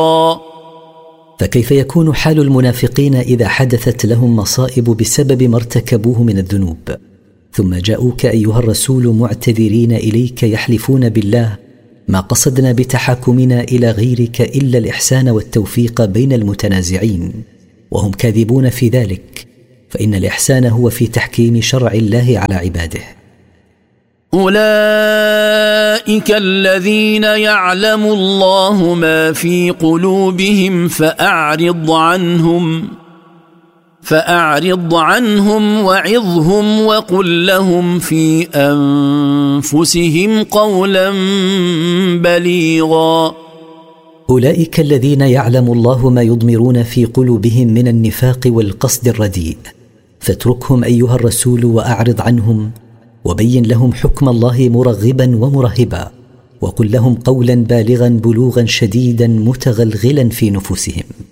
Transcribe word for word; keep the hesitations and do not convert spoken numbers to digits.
فكيف يكون حال المنافقين إذا حدثت لهم مصائب بسبب ما ارتكبوه من الذنوب، ثم جاءوك أيها الرسول معتذرين إليك يحلفون بالله: ما قصدنا بتحاكمنا إلى غيرك إلا الإحسان والتوفيق بين المتنازعين، وهم كاذبون في ذلك، فإن الإحسان هو في تحكيم شرع الله على عباده. أولئك الذين يعلم الله ما في قلوبهم فأعرض عنهم فأعرض عنهم وعظهم وقل لهم في أنفسهم قولا بليغا. أولئك الذين يعلم الله ما يضمرون في قلوبهم من النفاق والقصد الرديء، فاتركهم أيها الرسول وأعرض عنهم، وبين لهم حكم الله مرغبا ومرهبا، وقل لهم قولا بالغا بلوغا شديدا متغلغلا في نفوسهم.